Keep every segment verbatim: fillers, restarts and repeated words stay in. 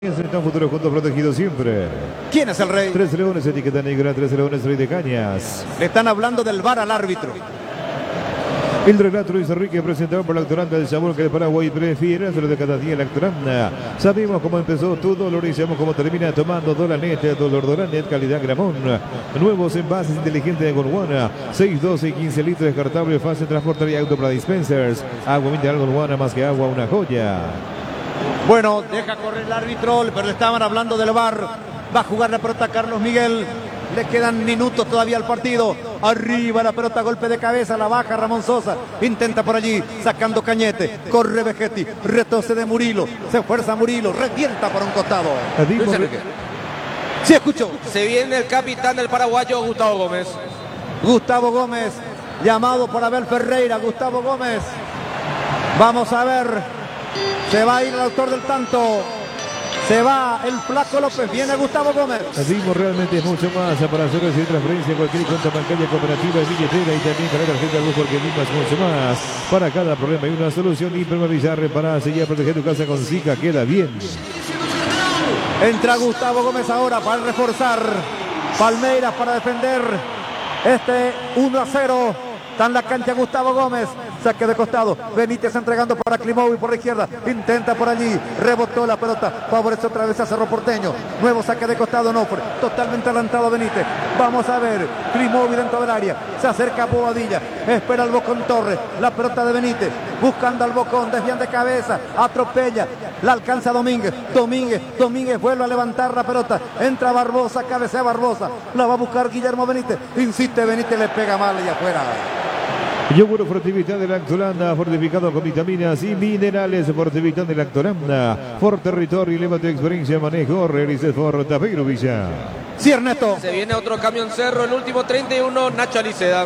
Enfrentan futuro juntos protegidos siempre. ¿Quién es el rey? Tres leones, etiqueta negra, tres leones, rey de cañas. Le están hablando del V A R al árbitro. El relato Luis Enrique, presentado por la actoranda del sabor que el Paraguay prefiere, hacerlo de cada día la actoranda. Sabemos cómo empezó todo, lo sabemos cómo termina, tomando Dolanet, Dolor Dolanet, calidad Gramón. Nuevos envases inteligentes de Gondwana, seis, doce y quince litros, descartable, fácil transportar y auto para dispensers. Agua mineral Gondwana, más que agua, una joya. Bueno, deja correr el árbitro, pero le estaban hablando del V A R. Va a jugar la pelota Carlos Miguel. Le quedan minutos todavía al partido. Arriba la pelota, golpe de cabeza, la baja Ramón Sosa. Intenta por allí, sacando Cañete. Corre Vegetti, retrocede Murilo. Se esfuerza Murilo, revienta por un costado. Sí, escucho. Se viene el capitán del paraguayo, Gustavo Gómez. Gustavo Gómez, llamado por Abel Ferreira. Gustavo Gómez. Vamos a ver. Se va a ir el autor del tanto. Se va el Flaco López. Viene Gustavo Gómez. Asimo realmente es mucho más para hacer recibir transferencia, cualquier cuenta bancaria, cooperativa, billetera y también para tarjeta de luz, porque Lima es mucho más. Para cada problema hay una solución. Impermeabilizar, reparar, sellar, proteger tu casa con Zika. Queda bien. Entra Gustavo Gómez ahora para reforzar. Palmeiras para defender este uno a cero. Está en la cancha Gustavo Gómez. Saque de costado. Benítez entregando para Klimovic por la izquierda. Intenta por allí. Rebotó la pelota. Favorece otra vez a Cerro Porteño. Nuevo saque de costado. Nofre. Totalmente adelantado Benítez. Vamos a ver. Klimovic dentro del área. Se acerca a Bobadilla. Espera el Bocón Torres. La pelota de Benítez. Buscando al Bocón. Desvían de cabeza. Atropella. La alcanza Domínguez. Domínguez. Domínguez vuelve a levantar la pelota. Entra Barbosa. Cabecea Barbosa. La va a buscar Guillermo Benítez. Insiste Benítez. Le pega mal y afuera. Yogur Fortivitán de la Lactolanda, fortificado con vitaminas y minerales. Fortivitán de la Lactolanda, for territorio, eleva tu experiencia, manejo, realice for Tapeiro Villa. Sí, Ernesto. Se viene otro camión Cerro, el último treinta y uno, Nacho Aliceda.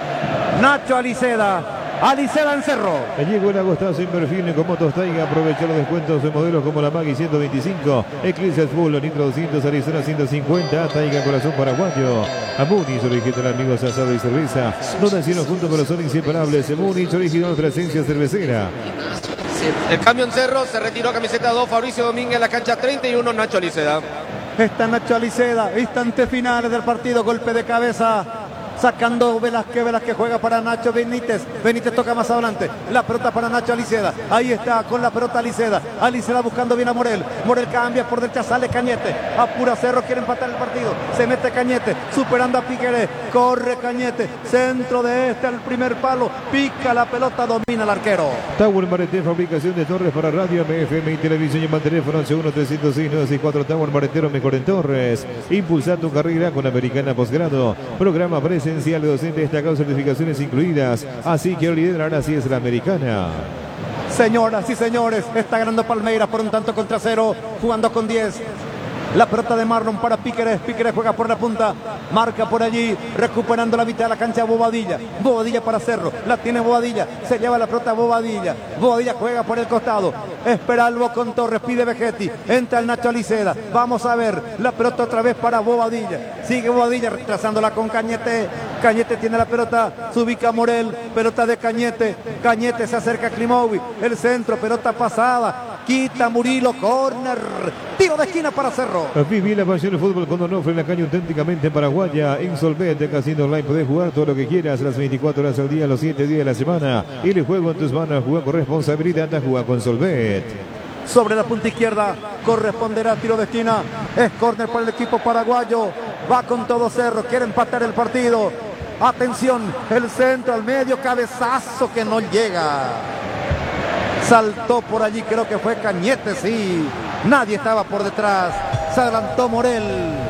Nacho Aliceda. Aliceda en Cerro. Llegó el agostazo Inverfine con motos Taiga. Aprovecha los descuentos de modelos como la Maggi ciento veinticinco, Eclipse Full, Nitro doscientos, Arizona ciento cincuenta, Taiga Corazón Paraguayo. A Múnich, original amigos asado y cerveza. No nacieron juntos pero son inseparables. Múnich, original presencia cervecera. El camión Cerro se retiró camiseta dos, Fabricio Domínguez, la cancha treinta y uno, Nacho Aliceda. Está Nacho Aliceda, instantes finales del partido, golpe de cabeza. Sacando Velázquez, Velázquez juega para Nacho Benítez. Benítez toca más adelante. La pelota para Nacho Aliceda. Ahí está con la pelota Aliceda. Aliceda buscando bien a Morel. Morel cambia por derecha, sale Cañete. Apura Cerro, quiere empatar el partido. Se mete Cañete, superando a Piqueré. Corre Cañete. Centro de este al primer palo. Pica la pelota, domina el arquero. Tower Mareté, fabricación de torres para radio, M F M y televisión. Llama al teléfono once uno, trescientos seis, nueve seis cuatro. Tower Maretero, mejor en torres. Impulsa tu carrera con Americana Posgrado. Programa presencial de docente destacado, certificaciones incluidas. Así que liderar, así es la Americana. Señoras y señores, está ganando Palmeiras por un tanto contra cero, jugando con diez. La pelota de Marlon para Piquerés. Piquerés juega por la punta. Marca por allí. Recuperando la mitad de la cancha Bobadilla. Bobadilla para Cerro. La tiene Bobadilla. Se lleva la pelota Bobadilla. Bobadilla juega por el costado. Espera el Bocón Torres. Pide Vegetti. Entra el Nacho Aliceda. Vamos a ver. La pelota otra vez para Bobadilla. Sigue Bobadilla retrasándola con Cañete. Cañete tiene la pelota. Se ubica Morel. Pelota de Cañete. Cañete se acerca a Klimovic. El centro. Pelota pasada. Quita Murilo. Corner. Tiro de esquina para Cerro. Viví la pasión del fútbol con Onofre en la caña auténticamente paraguaya. En Solvete, Casino Online, podés jugar todo lo que quieras, las veinticuatro horas al día, los siete días de la semana. Y el juego en tus manos, jugar con responsabilidad, anda a jugar con Solvet. Sobre la punta izquierda, corresponderá tiro de esquina. Es córner para el equipo paraguayo. Va con todo Cerro, quiere empatar el partido. Atención, el centro al medio, cabezazo que no llega. Saltó por allí, creo que fue Cañete, sí. Nadie estaba por detrás. Se adelantó Morel.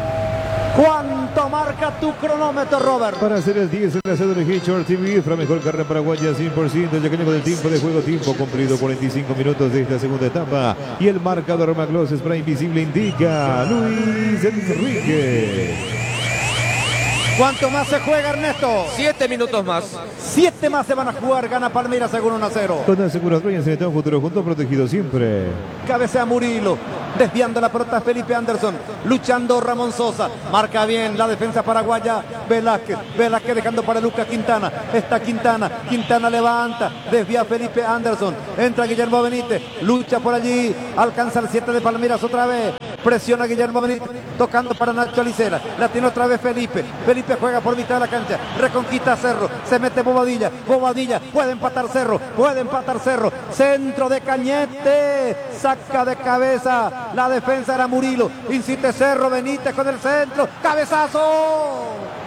¿Cuánto marca tu cronómetro, Robert? Para hacer el diez, el lanzador de Hitcher T V, la mejor carrera paraguaya, cien por ciento. Ya que con el tiempo de juego, tiempo cumplido, cuarenta y cinco minutos de esta segunda etapa. Y el marcador Maglos Spray Invisible indica Luis Enrique. ¿Cuánto más se juega, Ernesto? Siete minutos más. Siete más se van a jugar. Gana Palmeiras según uno a cero. Con el Seguro Dueñas en el futuro junto, protegido siempre. Cabecea Murilo, desviando la pelota Felipe Anderson, luchando Ramón Sosa, marca bien la defensa paraguaya, Velázquez, Velázquez dejando para Lucas Quintana, está Quintana, Quintana levanta, desvía Felipe Anderson, entra Guillermo Benítez, lucha por allí, alcanza el siete de Palmeiras otra vez, presiona Guillermo Benítez, tocando para Nacho Alicera, la tiene otra vez Felipe, Felipe juega por mitad de la cancha, reconquista Cerro, se mete Bobadilla, Bobadilla, puede empatar Cerro, puede empatar Cerro, centro de Cañete, saca de cabeza, la defensa era Murilo, insiste Cerro, Benítez con el centro, cabezazo,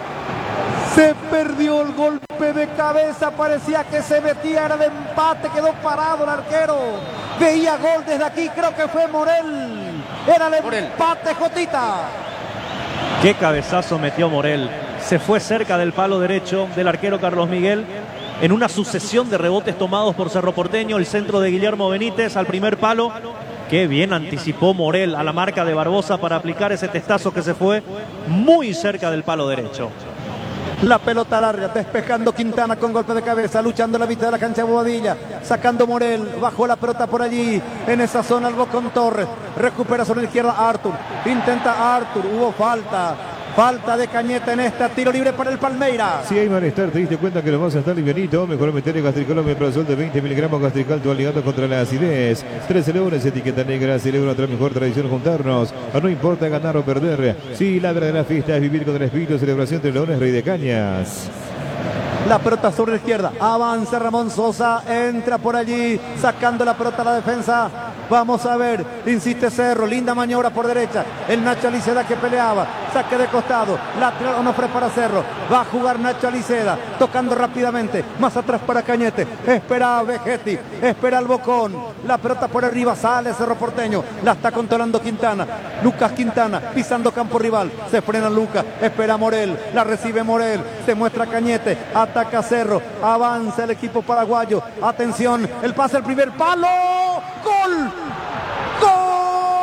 se perdió el golpe de cabeza, parecía que se metía, era de empate, quedó parado el arquero, veía gol desde aquí, creo que fue Morel, era el Morel. empate, Jotita. Qué cabezazo metió Morel, se fue cerca del palo derecho del arquero Carlos Miguel, en una sucesión de rebotes tomados por Cerro Porteño, el centro de Guillermo Benítez al primer palo. Qué bien anticipó Morel a la marca de Barbosa para aplicar ese testazo que se fue muy cerca del palo derecho. La pelota larga, despejando Quintana con golpe de cabeza, luchando la vista de la cancha Bobadilla, sacando Morel, bajó la pelota por allí, en esa zona el Bocón Torres, recupera sobre la izquierda Arthur, intenta Arthur, hubo falta, falta de Cañete en esta, tiro libre para el Palmeiras. Si hay malestar, te diste cuenta que lo vas a estar livianito. Mejor meter gastricol omeprazol de veinte miligramos gastrical, tu aliado contra la acidez. trece leones, etiqueta negra, celebra otra mejor tradición juntarnos. No importa ganar o perder. Si la verdad de la fiesta es vivir con el espíritu de celebración de Leones Rey de Cañas. La pelota sobre la izquierda, avanza Ramón Sosa, entra por allí, sacando la pelota a la defensa. Vamos a ver, insiste Cerro, linda maniobra por derecha, el Nacho Aliceda que peleaba, saque de costado, lateral Onofre para Cerro, va a jugar Nacho Aliceda, tocando rápidamente, más atrás para Cañete, espera a Vegetti, espera al Bocón, la pelota por arriba, sale Cerro Porteño, la está controlando Quintana, Lucas Quintana, pisando campo rival, se frena Lucas, espera Morel, la recibe Morel, se muestra Cañete, ataca Cerro, avanza el equipo paraguayo, atención, el pase al primer palo, gol, gol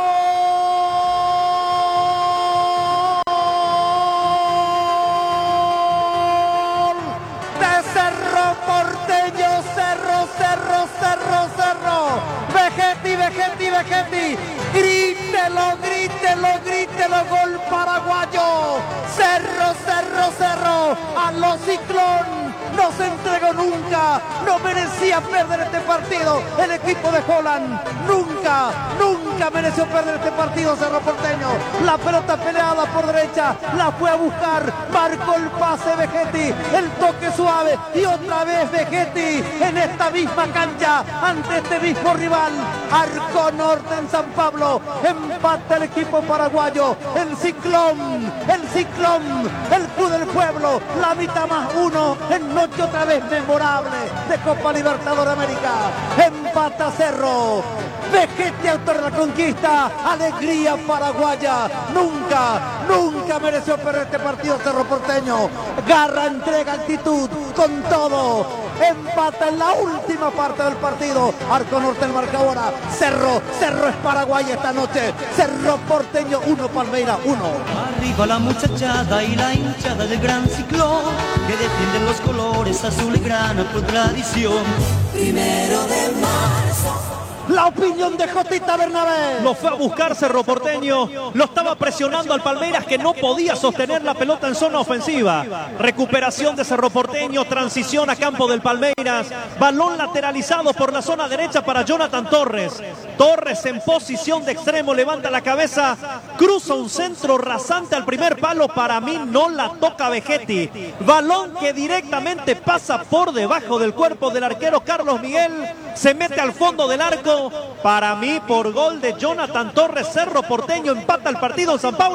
de Cerro Porteño, Cerro, Cerro, Cerro, Cerro, Vegetti, Vegetti, Vegetti, grítelo, grítelo, grítelo, gol paraguayo, Cerro, Cerro, Cerro, a los Ciclón. No se entregó nunca, no merecía perder este partido el equipo de Holland, nunca, nunca mereció perder este partido Cerro Porteño, la pelota peleada por derecha, la fue a buscar, marcó el pase Vegetti, el toque suave y otra vez Vegetti en esta misma cancha, ante este mismo rival, Arco Norte en San Pablo, empata el equipo paraguayo, el Ciclón, el Ciclón, el Club del Pueblo, la mitad más uno en noche otra vez memorable de Copa Libertadores América, empata Cerro, Vegetti autor de la conquista, alegría paraguaya, nunca, nunca mereció perder este partido Cerro Porteño, garra, entrega, actitud, con todo, empata en la última parte del partido, Arco Norte el marcadora, Cerro, Cerro es Paraguay esta noche, Cerro Porteño uno, Palmeiras uno. Arriba la muchachada y la hinchada del gran Ciclón, que defienden los colores azul y grana por tradición. Primero de marzo. La opinión de Jotita Bernabé. Lo fue a buscar Cerro Porteño, lo estaba presionando al Palmeiras que no podía sostener la pelota en zona ofensiva. Recuperación de Cerro Porteño, transición a campo del Palmeiras, balón lateralizado por la zona derecha para Jonathan Torres. Torres en posición de extremo, levanta la cabeza, cruza un centro rasante al primer palo, para mí no la toca Vegetti. Balón que directamente pasa por debajo del cuerpo del arquero Carlos Miguel, se mete al fondo del arco. Para mí, por gol de Jonathan Torres, Cerro Porteño empata el partido en San Pablo.